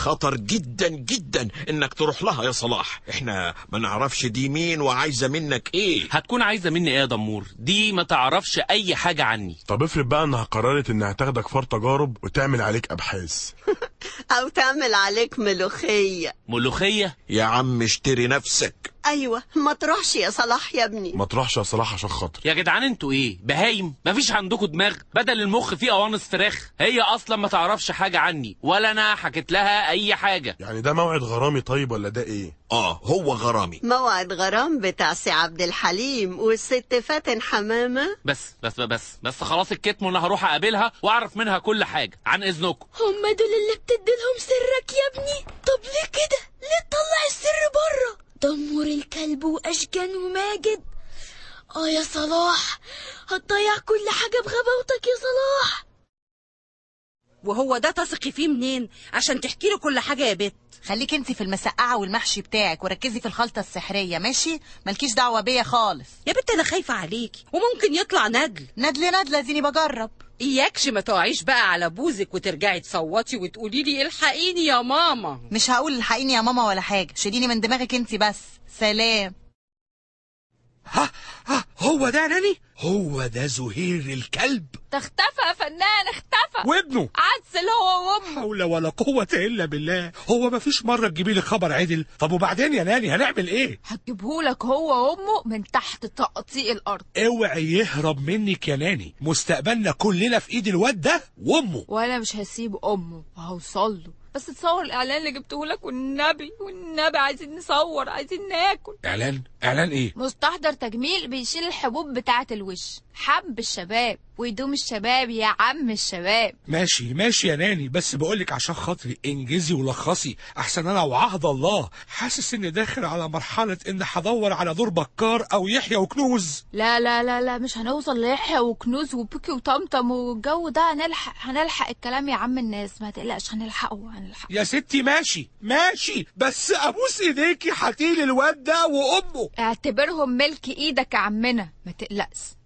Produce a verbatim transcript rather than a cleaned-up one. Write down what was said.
خطر جدا جدا انك تروح لها يا صلاح. احنا ما نعرفش دي مين وعايزة منك ايه. هتكون عايزة مني ايه يا دمور؟ دي ما تعرفش اي حاجة عني. طب افرض بقى انها قررت انها تاخدك فار تجارب وتعمل عليك ابحاث. او تعمل عليك ملوخية. ملوخية؟ يا عم اشتري نفسك. ايوه، ما تروحش يا صلاح يا ابني. ما تروحش يا صلاح عشان خاطر. يا جدعان انتوا ايه بهايم؟ مفيش عندكم دماغ؟ بدل المخ فيه قوانص فراخ. هي اصلا ما تعرفش حاجة عني ولا انا حكيت لها اي حاجة. يعني ده موعد غرامي طيب ولا ده ايه؟ اه هو غرامي. موعد غرام بتاع سي عبد الحليم والست فاتن حمامة. بس بس بس بس خلاص الكتم، وانا هروح اقابلها واعرف منها كل حاجة. عن اذنكم. هم دول اللي بتديلهم سرك يا ابني؟ طب ليه كده؟ ليه تطلع السر بره؟ دمر الكلب واشجان وماجد. اه يا صلاح، هتضيع كل حاجة بغباوتك يا صلاح. وهو ده تثقي فيه منين عشان تحكي له كل حاجة يا بت؟ خليك انت في المسقعه والمحشي بتاعك وركزي في الخلطه السحريه، ماشي؟ مالكيش دعوه بيا خالص يا بت، انا خايفة عليكي وممكن يطلع ندل. ندل ندل اديني بجرب. اياكش ما تقعيش بقى على بوزك وترجعي تصوتي وتقولي لي الحقيني يا ماما. مش هقول الحقيني يا ماما ولا حاجه، شيليني من دماغك انت بس. سلام. ها ها هو ده ناني؟ هو ده زهير الكلب؟ ده اختفى يا فنان، اختفى. وابنه عسل هو وامه. حول ولا قوة الا بالله. هو ما فيش مرة تجيبي لي خبر عدل؟ طب وبعدين يا ناني هنعمل ايه؟ هتجيبهولك هو وامه من تحت تقطيع الارض. اوعي يهرب منك يا ناني، مستقبلنا كلنا في ايد الواد ده وامه. وانا مش هسيب امه وهوصل له. بس تصور الاعلان اللي جبتهولك والنبي والنبي عايزين نصور، عايزين ناكل. اعلان؟ اعلان ايه؟ مستحضر تجميل بيشيل الحبوب بتاعة الوش، حب الشباب ويدوم الشباب يا عم الشباب. ماشي ماشي يا ناني، بس بقولك عشان خاطري انجزي ولخصي، احسن انا وعهد الله حاسس اني داخل على مرحلة ان هدور على دور بكار او يحيى وكنوز. لا لا لا لا مش هنوصل ليحيى وكنوز وبوكي وطمطم والجو ده. هنلحق هنلحق الكلام يا عم الناس، ما تقلقش هنلحقه هنلحق. يا ستي ماشي ماشي، بس ابوس ايديكي هاتيلي الواد ده وامه. اعتبرهم ملك ايدك يا عمنا، ما تقلقش.